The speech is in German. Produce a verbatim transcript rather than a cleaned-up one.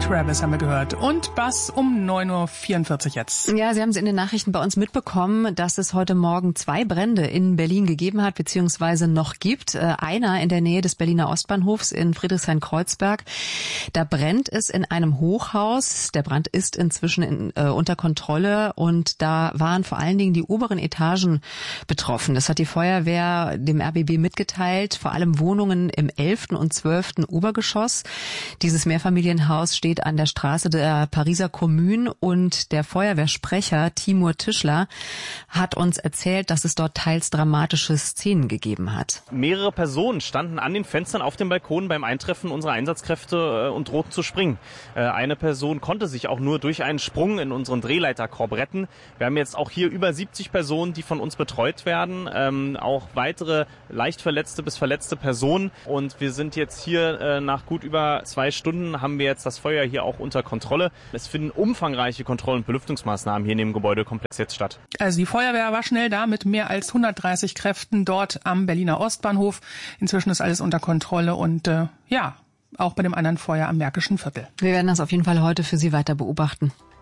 Travis haben wir gehört. Und Bass um neun Uhr vierundvierzig jetzt. Ja, Sie haben es in den Nachrichten bei uns mitbekommen, dass es heute Morgen zwei Brände in Berlin gegeben hat, beziehungsweise noch gibt. Einer in der Nähe des Berliner Ostbahnhofs in Friedrichshain-Kreuzberg. Da brennt es in einem Hochhaus. Der Brand ist inzwischen in, äh, unter Kontrolle und da waren vor allen Dingen die oberen Etagen betroffen. Das hat die Feuerwehr dem R B B mitgeteilt, vor allem Wohnungen im elften und zwölften Obergeschoss. Dieses Mehrfamilienhaus steht an der Straße der Pariser Kommune und der Feuerwehrsprecher Timur Tischler hat uns erzählt, dass es dort teils dramatische Szenen gegeben hat. Mehrere Personen standen an den Fenstern auf dem Balkon beim Eintreffen unserer Einsatzkräfte und drohten zu springen. Eine Person konnte sich auch nur durch einen Sprung in unseren Drehleiterkorb retten. Wir haben jetzt auch hier über siebzig Personen, die von uns betreut werden, ähm, auch weitere leicht verletzte bis verletzte Personen. Und wir sind jetzt hier äh, nach gut über zwei Stunden haben wir jetzt das Feuer hier auch unter Kontrolle. Es finden umfangreiche Kontroll- und Belüftungsmaßnahmen hier in dem Gebäudekomplex jetzt statt. Also die Feuerwehr war schnell da mit mehr als hundertdreißig Kräften dort am Berliner Ostbahnhof. Inzwischen ist alles unter Kontrolle und äh, ja, auch bei dem anderen Feuer am Märkischen Viertel. Wir werden das auf jeden Fall heute für Sie weiter beobachten.